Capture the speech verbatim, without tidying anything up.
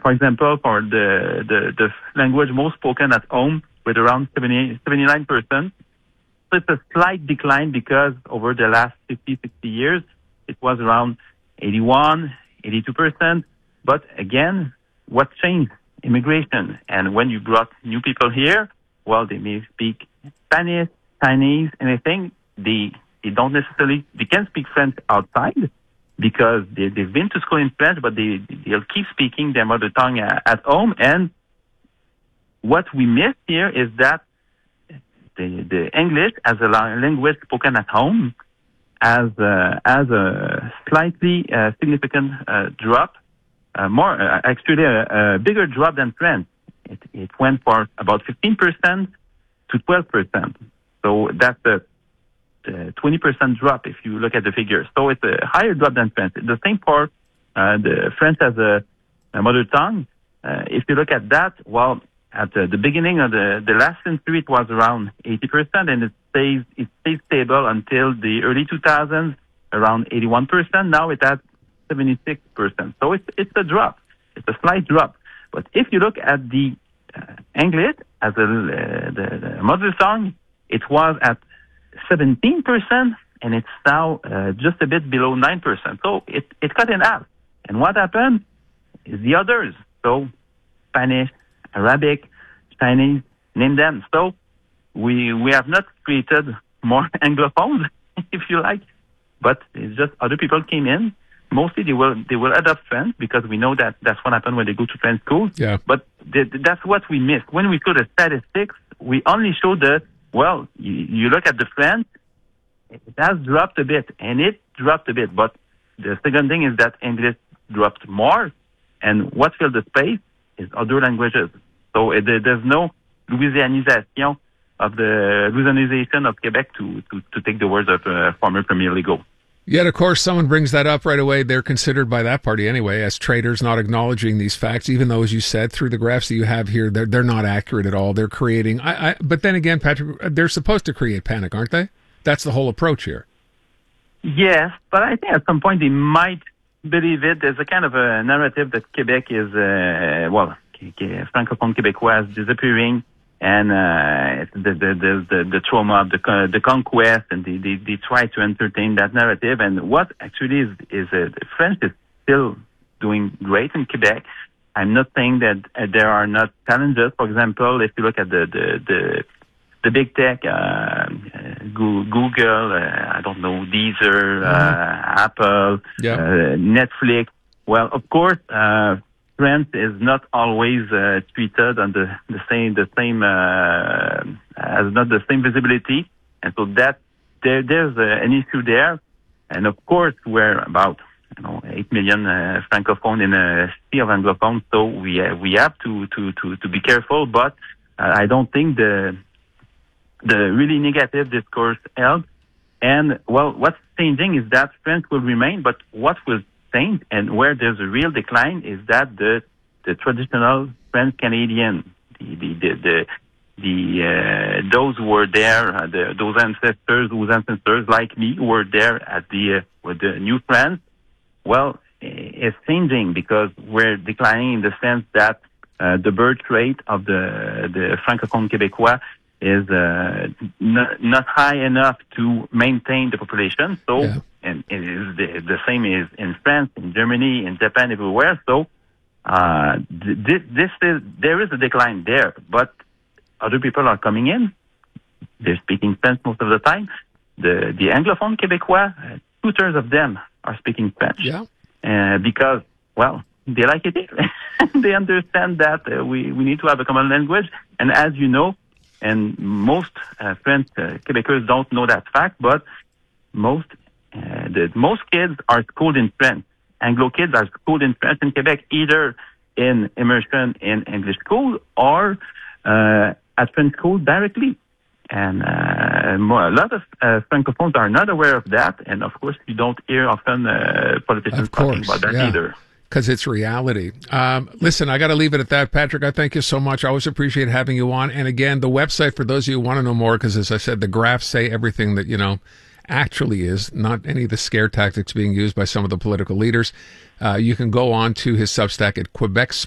for example, for the, the, the language most spoken at home with around seventy, seventy-nine percent. So it's a slight decline because over the last fifty, sixty years, it was around eighty-one, eighty-two percent. But again, what changed? Immigration. And when you brought new people here, well, they may speak Spanish, Chinese, anything. They, they don't necessarily, they can speak French outside because they, they've been to school in French, but they, they'll keep speaking their mother tongue at, at home. And what we miss here is that the, the English as a language spoken at home has, uh, has a slightly uh, significant uh, drop, uh, more, uh, actually a, a bigger drop than French. It, it went for about fifteen percent to twelve percent. So that's a, a twenty percent drop if you look at the figures. So it's a higher drop than French. The same for uh, the French as a, a mother tongue. Uh, if you look at that, well, at uh, the beginning of the, the last century, it was around eighty percent, and it stays it stays stable until the early two thousands, around eighty-one percent. Now it's at seventy-six percent. So it's it's a drop. It's a slight drop. But if you look at the uh, English as a, uh, the, the mother tongue, it was at seventeen percent, and it's now uh, just a bit below nine percent. So it, it cut in half. And what happened is the others. So Spanish, Arabic, Chinese, name them. So we we have not created more Anglophones, if you like, but it's just other people came in. Mostly they will they will adopt French because we know that that's what happened when they go to French school. Yeah. But th- that's what we missed. When we saw the statistics, we only showed that, well, you, you look at the French, it has dropped a bit, and it dropped a bit. But the second thing is that English dropped more, and what filled the space is other languages. So uh, there's no Louisianisation of the Louisianization of Quebec, to, to, to take the words of uh, former Premier Legault. Yet, of course, someone brings that up right away. They're considered by that party anyway as traitors, not acknowledging these facts, even though, as you said, through the graphs that you have here, they're, they're not accurate at all. They're creating, I, I, but then again, Patrick, they're supposed to create panic, aren't they? That's the whole approach here. Yes, but I think at some point they might believe it. There's a kind of a narrative that Quebec is, uh, well, Francophone Québécois is disappearing, and uh, the, the, the, the, the trauma of the, the conquest, and they, they, they try to entertain that narrative. And what actually is, is uh, French is still doing great in Quebec. I'm not saying that uh, there are not challenges. For example, if you look at the, the, the, the big tech, uh, uh, Google, uh, I don't know, Deezer, mm-hmm. uh, Apple, yeah. uh, Netflix. Well, of course, uh, French is not always uh, treated on the, the same, the same, uh, has not the same visibility. And so that, there, there's uh, an issue there. And of course, we're about, you know, eight million uh, Francophone in a sea of Anglophones. So we, uh, we have to, to, to, to be careful, but uh, I don't think the, the really negative discourse helps. And well, what's changing is that French will remain, but what will change and where there's a real decline is that the the traditional French Canadian, the the the, the, the uh, those who were there, uh, the, those ancestors, those ancestors like me who were there at the uh, with the New France, well, it's changing because we're declining in the sense that uh, the birth rate of the the Francophone Québécois is uh, not, not high enough to maintain the population. So, yeah. and it is the, the same is in France, in Germany, in Japan, everywhere. So, uh, th- this is, there is a decline there, but other people are coming in. They're speaking French most of the time. The, the Anglophone Québécois, uh, two thirds of them are speaking French. Yeah. Uh, because, well, they like it here. They understand that uh, we, we need to have a common language. And as you know, and most uh, French uh, Quebecers don't know that fact, but most uh, the most kids are schooled in French. Anglo kids are schooled in French in Quebec, either in immersion in English school or uh, at French school directly. And uh, more, a lot of uh, Francophones are not aware of that, and of course, you don't hear often uh, politicians talking about that yeah. either. Because it's reality. Um, listen, I got to leave it at that. Patrick, I thank you so much. I always appreciate having you on. And again, the website for those of you who want to know more, because as I said, the graphs say everything that, you know, actually is, not any of the scare tactics being used by some of the political leaders. Uh, you can go on to his Substack at Quebec